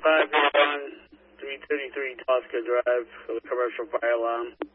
581 333 Tosca Drive for the commercial fire alarm.